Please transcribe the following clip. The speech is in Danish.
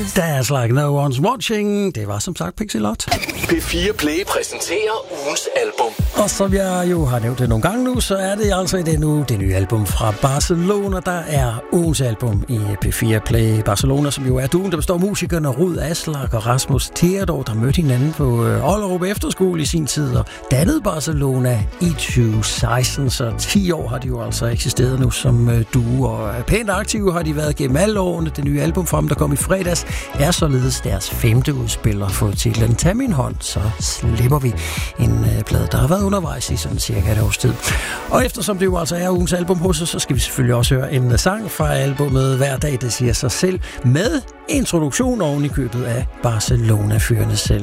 There's like no one's watching. Det var som sagt Pixelot. P4 Play præsenterer ugens album. Og som jeg jo har nævnt det nogle gange nu, så er det altså i den uge det nye album fra Barcelona, der er ugens album i P4 Play. Barcelona, som jo er duen, der består af musikerne Rud Aslak og Rasmus Theodor, der mødte hinanden på Ollerup Efterskole i sin tid og dannede Barcelona i 2016. Så 10 år har de jo altså eksisteret nu som duo, og pænt aktive har de været gennem alle årene. Det nye album fra dem, der kom i fredags, er således deres 5. udspil og fået titlen Tag min hånd, så slipper vi en plade, der har været undervejs i sådan cirka et års tid. Og eftersom det jo altså er ugens album hos os, så skal vi selvfølgelig også høre en sang fra albumet Hver dag, det siger sig selv, med introduktion oven i købet af Barcelona-fyrene selv.